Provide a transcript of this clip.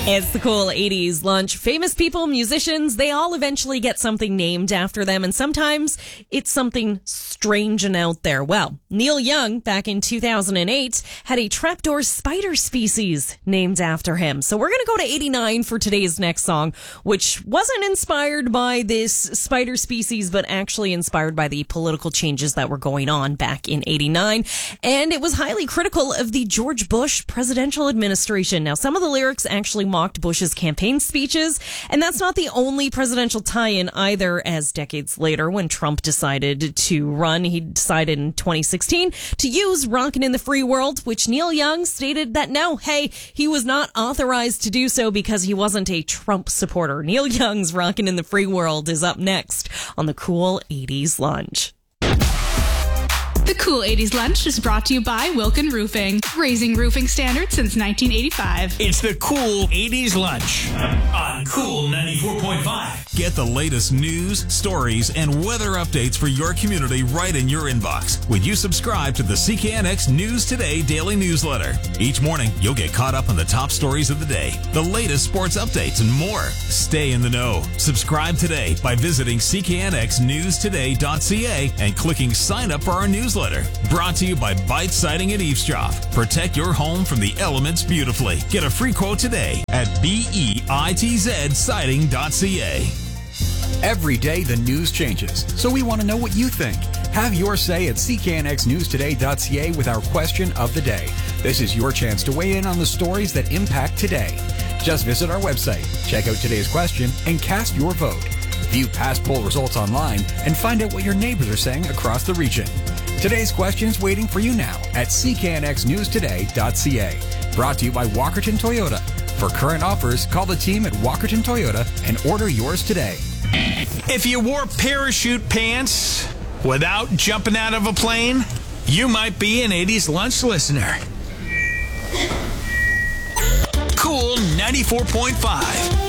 It's the cool 80s lunch. Famous people, musicians, they all eventually get something named after them, and sometimes it's something strange and out there. Well, Neil Young, back in 2008, had a trapdoor spider species named after him. So we're going to go to 89 for today's next song, which wasn't inspired by this spider species, but actually inspired by the political changes that were going on back in 89. And it was highly critical of the George Bush presidential administration. Now, some of the lyrics actually mocked Bush's campaign speeches, and that's not the only presidential tie-in either, as decades later, when Trump decided to run, he decided in 2016 to use Rockin' in the Free World, which Neil Young stated that no, hey, he was not authorized to do so because he wasn't a Trump supporter. Neil Young's Rockin' in the Free World is up next on the Cool 80s Lunch. The Cool 80s Lunch is brought to you by Wilkin Roofing, raising roofing standards since 1985. It's the Cool 80s Lunch on Cool 94.5. Get the latest news, stories, and weather updates for your community right in your inbox when you subscribe to the CKNX News Today daily newsletter. Each morning, you'll get caught up on the top stories of the day, the latest sports updates, and more. Stay in the know. Subscribe today by visiting cknxnewstoday.ca and clicking sign up for our newsletter. Brought to you by Bite Siding and Eavesdrop. Protect your home from the elements beautifully. Get a free quote today at BEITZsiding.ca. Every day the news changes, so we want to know what you think. Have your say at cknxnewstoday.ca with our question of the day. This is your chance to weigh in on the stories that impact today. Just visit our website, check out today's question, and cast your vote. View past poll results online and find out what your neighbors are saying across the region. Today's question is waiting for you now at cknxnewstoday.ca. Brought to you by Walkerton Toyota. For current offers, call the team at Walkerton Toyota and order yours today. If you wore parachute pants without jumping out of a plane, you might be an 80s Lunch listener. Cool 94.5.